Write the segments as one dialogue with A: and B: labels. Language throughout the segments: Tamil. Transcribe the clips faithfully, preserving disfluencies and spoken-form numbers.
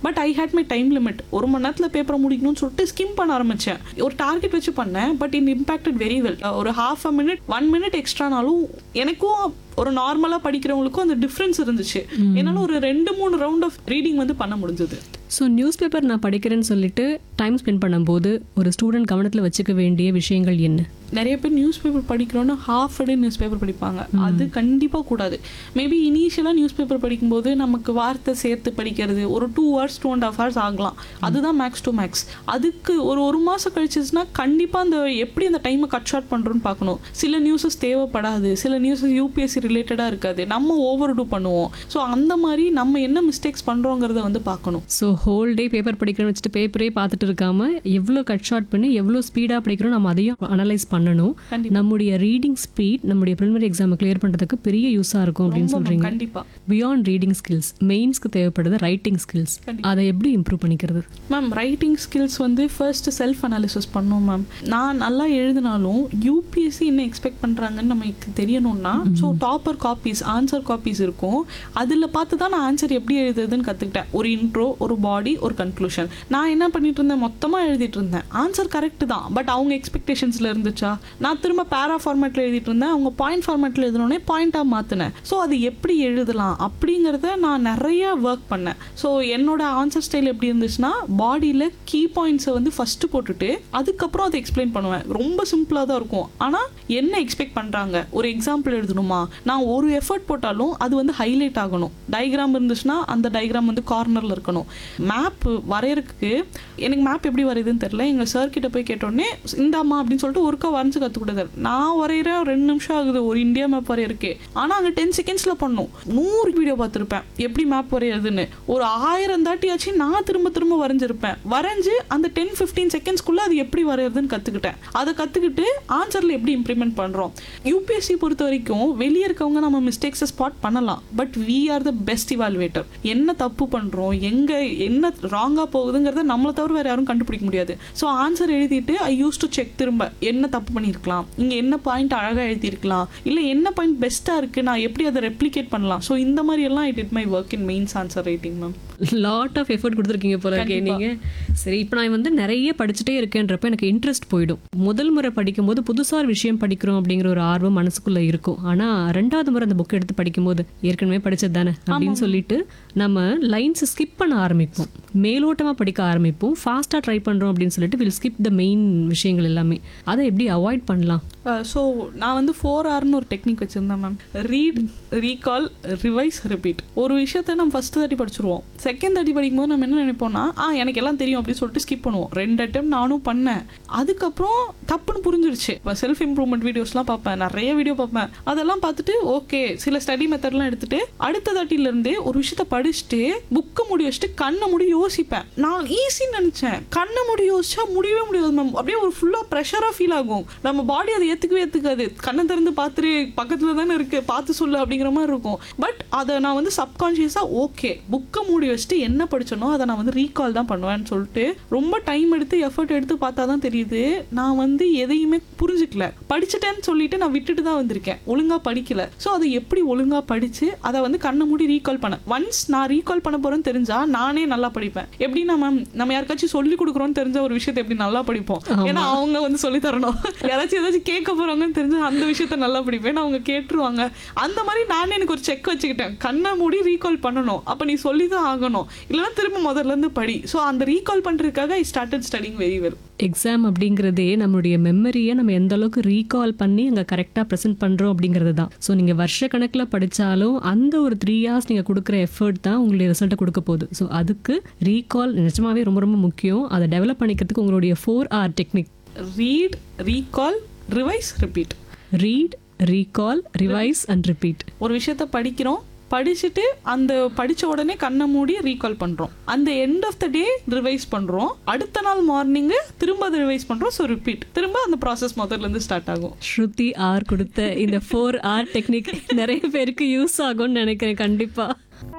A: But I had my time limit. ஒரு மணி நேரத்தில் பேப்பரை முடிக்கணும்னு சொல்லிட்டு ஸ்கிம் பண்ண ஆரம்பித்தேன். ஒரு டார்கெட் வச்சு பண்ணேன், but in impacted very well. ஒரு half a minute one minute எக்ஸ்ட்ரானாலும் எனக்கும் ஒரு நார்மலாக படிக்கிறவங்களுக்கும் அந்த டிஃப்ரென்ஸ் இருந்துச்சு. என்னால் ஒரு ரெண்டு மூணு ரவுண்ட் ஆஃப் ரீடிங் வந்து பண்ண முடிஞ்சது.
B: ஸோ நியூஸ் பேப்பர் நான் படிக்கிறேன்னு சொல்லிட்டு டைம் ஸ்பெண்ட் பண்ணும்போது ஒரு ஸ்டூடெண்ட் கவனத்தில் வச்சுக்க வேண்டிய விஷயங்கள் என்ன?
A: நிறைய பேர் news paper படிக்கிறோன்னு half day news paper படிப்பாங்க. அது கண்டிப்பாக கூடாது. மேபி இனிஷியலாக நியூஸ் பேப்பர் படிக்கும்போது நமக்கு வார்த்தை சேர்த்து படிக்கிறது ஒரு two hours two and half hours ஆகலாம். அதுதான் மேக்ஸ் டு மேக்ஸ். அதுக்கு ஒரு ஒரு மாதம் கழிச்சிச்சுன்னா கண்டிப்பாக அந்த எப்படி அந்த டைமை கட் ஷார்ட் பண்ணுறோன்னு பார்க்கணும். சில நியூஸஸ் தேவைப்படாது, சில நியூஸஸ் யூபிஎஸ்சி ரிலேட்டடாக இருக்காது, நம்ம ஓவர் டூ பண்ணுவோம். ஸோ அந்த மாதிரி நம்ம என்ன மிஸ்டேக்ஸ் பண்ணுறோங்கிறத வந்து பார்க்கணும்.
B: ஸோ ஹோல் டே பேப்பர் படிக்கிறோன்னு வச்சுட்டு பேப்பரே பார்த்துட்டு இருக்காம எவ்வளோ கட் ஷார்ட் பண்ணி எவ்வளோ ஸ்பீடாக படிக்கிறோம் நம்ம அதையும் அனலைஸ் பண்ணணும். நம்முடைய ரீடிங் ஸ்பீட் நம்முடைய பிரிலிமினரி எக்ஸாம் கிளியர் பண்றதுக்கு பெரிய யூஸா இருக்கும் அப்படின்னு சொல்றீங்க.
A: கண்டிப்பா
B: பியாண்ட் ரீடிங் ஸ்கில்ஸ் மெயின்ஸ்க்கு தேவைப்படுது ரைட்டிங் ஸ்கில்ஸ். அதை எப்படி இம்ப்ரூவ் பண்ணிக்கிறது
A: மேம்? ரைட்டிங் ஸ்கில்ஸ் வந்து ஃபர்ஸ்ட் செல்ஃப் அனாலிசிஸ் பண்ணணும் மேம். நான் நல்லா எழுதினாலும் யூபிஎஸ்சி என்ன எக்ஸ்பெக்ட் பண்றாங்கன்னு நமக்கு தெரியணும்னா so topper copies answer copies இருக்கும். அதில் பார்த்து தான் நான் ஆன்சர் எப்படி எழுதுறதுன்னு கற்றுக்கிட்டேன். ஒரு இன்ட்ரோ, ஒரு பாடி, ஒரு கன்க்ளூஷன். நான் என்ன பண்ணிட்டு இருந்தேன், மொத்தமாக எழுதிட்டு இருந்தேன். ஆன்சர் கரெக்ட் தான், பட் அவங்க எக்ஸ்பெக்டேஷன்ஸில் இருந்துச்சா? நான் திரும்ப பேரா ஃபார்மேட்டில் எழுதிட்டு இருந்தேன், அவங்க பாயிண்ட் ஃபார்மேட்டில் எழுதினோடனே பாயிண்டாக மாற்றினேன். ஸோ அது எப்படி எழுதலாம் அப்படிங்கிறத நான் நிறைய ஒர்க் பண்ணேன். ஸோ என்னோட ஆன்சர் ஸ்டைல் எப்படி இருந்துச்சுன்னா, பாடியில் கீ பாயிண்ட்ஸை வந்து ஃபஸ்ட்டு போட்டுட்டு அதுக்கப்புறம் அதை எக்ஸ்பிளைன் பண்ணுவேன். ரொம்ப சிம்பிளாக தான் இருக்கும். ஆனால் என்ன எக்ஸ்பெக்ட் பண்ணுறாங்க, ஒரு எக்ஸாம்பிள் எழுதணுமா, நான் ஒரு எஃபர்ட் போட்டாலும் அது வந்து ஹைலைட் ஆகணும். டயக்ராம் இருந்துச்சுன்னா அந்த டயக்ராம் வந்து கார்னரில் இருக்கணும். மேப் வரையறதுக்கு எனக்கு மேப் எப்படி வரையுதுன்னு தெரியல. எங்கள் சார் கிட்ட போய் கேட்டோடனே இந்தாம்மா அப்படின்னு சொல்லிட்டு ஒருக்கா வரைஞ்சு கற்றுக் கொடுத்தாரு. நான் வரைகிற ரெண்டு நிமிஷம் ஆகுது ஒரு இந்தியா மேப் வரையறக்கே. ஆனால் அங்கே டென் செகண்ட்ஸில் பண்ணும். நூறு வீடியோ பார்த்துருப்பேன் எப்படி மேப் வரையிறதுன்னு. ஒரு ஆயிரம் தாட்டியாச்சு நான் திரும்ப திரும்ப வரைஞ்சிருப்பேன். வரைஞ்சு அந்த டென் ஃபிஃப்டீன் செகண்ட்ஸ்குள்ளே அது எப்படி வரையிறதுன்னு கற்றுக்கிட்டேன். அதை கற்றுக்கிட்டு ஆன்சரில் எப்படி இம்ப்ளிமெண்ட் பண்ணுறோம். யூபிஎஸ்சி பொறுத்த வரைக்கும் வெளியே இருக்கவங்க நம்ம மிஸ்டேக்ஸை ஸ்பாட் பண்ணலாம், but we are the best இவால்வேட்டர். என்ன தப்பு பண்ணுறோம், எங்கே என்ன ராங்காக போகுதுங்கிறத நம்மளை தவிர வேறு யாரும் கண்டுபிடிக்க முடியாது. ஸோ ஆன்சர் எழுதிட்டு ஐ யூஸ் டு செக் திரும்ப என்ன தப்பு பண்ணியிருக்கலாம், இங்கே என்ன பாயிண்ட் அழகாக எழுதியிருக்கலாம், இல்லை என்ன பாயிண்ட் பெஸ்ட்டாக இருக்குது, நான் எப்படி அதை ரெப்ளிகேட் பண்ணலாம். ஸோ இந்த மாதிரி எல்லாம் I did my work in mains answer writing ma'am.
B: Lot of effort கொடுத்துருக்கீங்க போல இருக்கே நீங்கள். சரி, இப்போ நான் வந்து நிறைய படிச்சுட்டே இருக்கேன்றப்ப எனக்கு இன்ட்ரெஸ்ட் போயிடும். முதல் முறை படிக்கும் போது புதுசாக விஷயம் படிக்கிறோம் அப்படிங்கிற ஒரு ஆர்வம் மனசுக்குள்ளே இருக்கும். ஆனால் ரெண்டாவது முறை அந்த புக் எடுத்து படிக்கும்போது ஏற்கனவே படிச்சது தானே அப்படின்னு சொல்லிட்டு நம்ம லைன்ஸ் ஸ்கிப் பண்ண ஆரம்பிப்போம், மேலோட்டமாக படிக்க ஆரம்பிப்போம், ஃபாஸ்ட்டாக ட்ரை பண்ணுறோம் அப்படின்னு சொல்லிட்டு வில் ஸ்கிப் த மெயின் விஷயங்கள் எல்லாமே. அதை எப்படி அவாய்ட் பண்ணலாம்?
A: ஸோ நான் வந்து ஃபோர் ஆர்னு ஒரு டெக்னிக் வச்சுருந்தேன் ma'am. Read, recall, revise, repeat. ஒரு விஷயத்தை நம்ம ஃபஸ்ட்டு தாட்டி படிச்சுருவோம். செகண்ட் தாட்டி படிக்கும்போது நம்ம என்ன நினைப்போம்னா, ஆ எனக்கு எல்லாம் தெரியும் அப்படின்னு சொல்லிட்டு ஸ்கிப் பண்ணுவோம். ரெண்டு அட்டம் நானும் பண்ணேன். அதுக்கப்புறம் தப்புன்னு புரிஞ்சிருச்சு. இப்போ செல்ஃப் இம்ப்ரூவ்மெண்ட் வீடியோஸ்லாம் பார்ப்பேன், நிறைய வீடியோ பார்ப்பேன். அதெல்லாம் பார்த்துட்டு ஓகே சில ஸ்டடி மெத்தட்லாம் எடுத்துட்டு அடுத்த தாட்டிலேருந்தே ஒரு விஷயத்த படிச்சுட்டு புக்கை முடி வச்சுட்டு கண்ணை முடி யோசிப்பேன். நான் ஈஸின்னு நினச்சேன், கண்ணை முடி யோசிச்சா முடியவே முடியாது மேம். அப்படியே ஒரு ஃபுல்லாக ப்ரெஷராக ஃபீல் ஆகும். நம்ம பாடி அதை ஏற்றுக்கவே ஏற்றுக்காது. கண்ணை திறந்து பார்த்துட்டு பக்கத்தில் தானே இருக்குது, பார்த்து சொல்லு அப்படிங்கிற மாதிரி இருக்கும். பட் அதை நான் வந்து சப்கான்ஷியஸாக ஓகே புக்கை மூடி வச்சுட்டு என்ன படிச்சனோ அதை நான் வந்து ரீகால் தான் பண்ணுவேன்னு சொல்லிட்டு ரொம்ப டைம் எடுத்து எஃபர்ட் எடுத்து பார்த்தா தான் தெரியுது நான் வந்து எதையுமே புரிஞ்சுக்கல. படிச்சுட்டேன்னு சொல்லிட்டு நான் விட்டுட்டு தான் வந்திருக்கேன், ஒழுங்காக படிக்கல. ஸோ அதை எப்படி ஒழுங்காக படித்து அதை வந்து கண்ணை மூடி ரீகால் பண்ண, ஒன்ஸ் நான் ரீகால் பண்ண போகிறேன்னு தெரிஞ்சால் நானே நல்லா படிப்பேன். எப்படின்னா மேம், நம்ம யாருக்காச்சும் சொல்லி கொடுக்குறோன்னு தெரிஞ்ச ஒரு விஷயத்தை எப்படி நல்லா படிப்போம், ஏன்னா அவங்க வந்து சொல்லி தரணும். யாராச்சும் ஏதாச்சும் கேட்க போகிறாங்கன்னு தெரிஞ்சு அந்த விஷயத்த நல்லா படிப்பேன், அவங்க கேட்டுருவாங்க. அந்த மாதிரி நானே எனக்கு ஒரு செக் வச்சுக்கிட்டேன், கண்ணை மூடி ரீகால் பண்ணணும், அப்போ நீ சொல்லி தான் ஆகணும், இல்லைன்னா திரும்ப முதல்ல இருந்து படி. ஸோ அந்த ரீகால் பண்ணுறதுக்காக I started studying very well.
B: Exam அப்படிங்கிறதே நம்மளுடைய மெமரியை நம்ம எந்த அளவுக்கு ரீகால் பண்ணி அங்கே கரெக்டாக ப்ரெசென்ட் பண்ணுறோம் அப்படிங்கிறது தான். ஸோ நீங்கள் வருஷ கணக்கில் படித்தாலும் அந்த ஒரு த்ரீ ஹார்ஸ் நீங்கள் கொடுக்குற எஃபர்ட் தான் உங்களுடைய ரிசல்ட்டை கொடுக்க போகுது. ஸோ அதுக்கு ரீகால் நிஜமாவே ரொம்ப ரொம்ப முக்கியம். அதை டெவலப் பண்ணிக்கிறதுக்கு உங்களுடைய four R technique:
A: read, recall, revise, repeat.
B: Read, recall, revise and repeat.
A: ஒரு விஷயத்த படிக்கிறோம், படிச்சுட்டு அந்த படித்த உடனே கண்ணை மூடி ரீகால் பண்ணுறோம், அந்த end of the day revise பண்ணுறோம், அடுத்த நாள் மார்னிங்கு திரும்ப அதை ரிவைஸ் பண்ணுறோம். ஸோ ரிப்பீட், திரும்ப அந்த ப்ராசஸ் முதல்லேருந்து ஸ்டார்ட் ஆகும்.
B: ஸ்ருதி ஆர் கொடுத்த இந்த ஃபோர் ஆர் டெக்னிக் நிறைய பேருக்கு யூஸ் ஆகும்னு நினைக்கிறேன். கண்டிப்பாக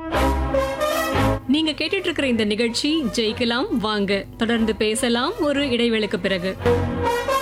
B: நீங்க கேட்டுட்டு இருக்கிற இந்த நிகழ்ச்சி ஜெயிக்கலாம் வாங்க. தொடர்ந்து பேசலாம் ஒரு இடைவேளைக்கு பிறகு.